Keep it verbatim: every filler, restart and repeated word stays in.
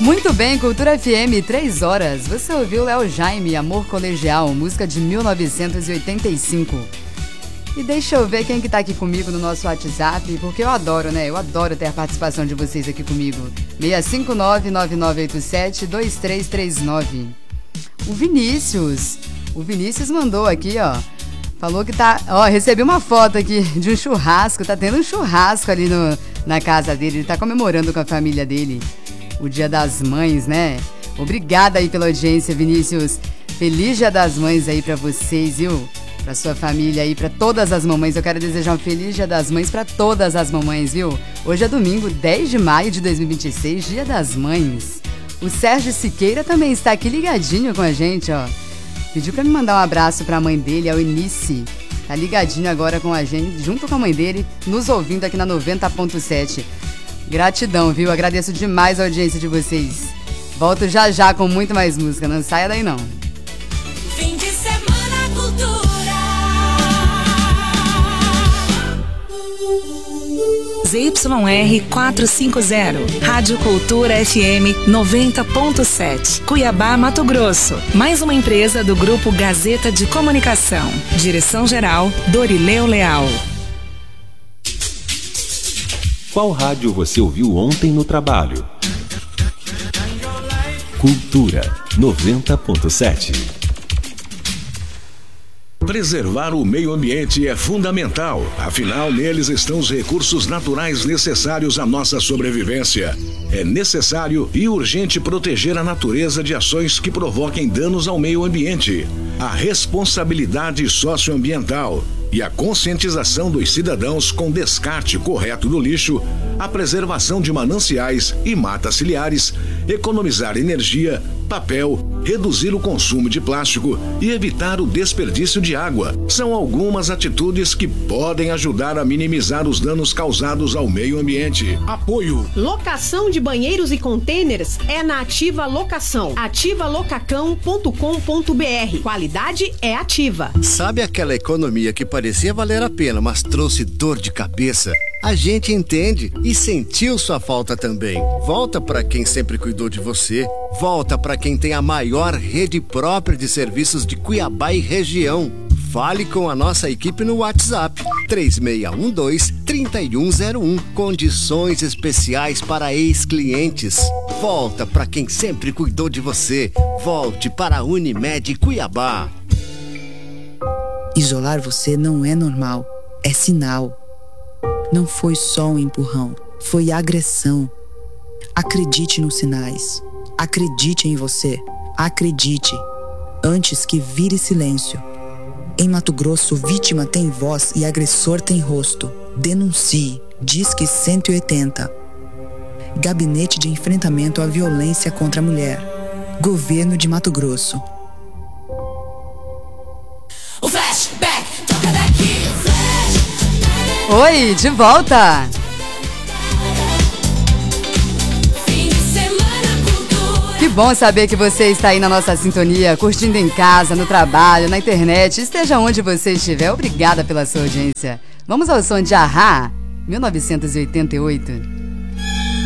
Muito bem, Cultura F M, três horas. Você ouviu Léo Jaime, Amor Colegial, música de mil novecentos e oitenta e cinco. E deixa eu ver quem que tá aqui comigo no nosso WhatsApp, porque eu adoro, né? Eu adoro ter a participação de vocês aqui comigo. seis cinco nove, nove nove oito sete, dois três três nove. O Vinícius. O Vinícius mandou aqui, ó. Falou que tá... Ó, recebi uma foto aqui de um churrasco. Tá tendo um churrasco ali no, na casa dele. Ele tá comemorando com a família dele o Dia das Mães, né? Obrigada aí pela audiência, Vinícius. Feliz Dia das Mães aí pra vocês, viu? Pra sua família aí, pra todas as mamães. Eu quero desejar um feliz Dia das Mães pra todas as mamães, viu? Hoje é domingo, dez de maio de dois mil e vinte e seis, Dia das Mães. O Sérgio Siqueira também está aqui ligadinho com a gente, ó. Pediu pra me mandar um abraço pra mãe dele, a Eunice. Tá ligadinho agora com a gente, junto com a mãe dele, nos ouvindo aqui na noventa ponto sete. Gratidão, viu? Agradeço demais a audiência de vocês. Volto já já com muito mais música. Não saia daí, não. Fim de semana, cultura. Z Y R quatrocentos e cinquenta, Rádio Cultura F M noventa ponto sete, Cuiabá, Mato Grosso. Mais uma empresa do Grupo Gazeta de Comunicação. Direção-geral, Dorileu Leal. Qual rádio você ouviu ontem no trabalho? Cultura noventa ponto sete. Preservar o meio ambiente é fundamental, afinal neles estão os recursos naturais necessários à nossa sobrevivência. É necessário e urgente proteger a natureza de ações que provoquem danos ao meio ambiente. A responsabilidade socioambiental e a conscientização dos cidadãos com descarte correto do lixo, a preservação de mananciais e matas ciliares, economizar energia, papel, reduzir o consumo de plástico e evitar o desperdício de água. São algumas atitudes que podem ajudar a minimizar os danos causados ao meio ambiente. Apoio. Locação de banheiros e contêineres é na Ativa Locação. ativa locacão ponto com ponto b r. Qualidade é Ativa. Sabe aquela economia que parecia valer a pena, mas trouxe dor de cabeça? A gente entende e sentiu sua falta também. Volta para quem sempre cuidou de você. Volta para quem tem a maior rede própria de serviços de Cuiabá e região. Fale com a nossa equipe no WhatsApp três seis um dois, três um zero um. Condições especiais para ex-clientes. Volta para quem sempre cuidou de você. Volte para a Unimed Cuiabá. Isolar você não é normal, é sinal. Não foi só um empurrão, foi agressão. Acredite nos sinais. Acredite em você. Acredite. Antes que vire silêncio. Em Mato Grosso, vítima tem voz e agressor tem rosto. Denuncie. Disque cento e oitenta. Gabinete de Enfrentamento à Violência contra a Mulher. Governo de Mato Grosso. O flashback, toca daqui, flash. Oi, de volta! Fim de semana, cultura. Que bom saber que você está aí na nossa sintonia, curtindo em casa, no trabalho, na internet, esteja onde você estiver. Obrigada pela sua audiência. Vamos ao som de Ahá, mil novecentos e oitenta e oito.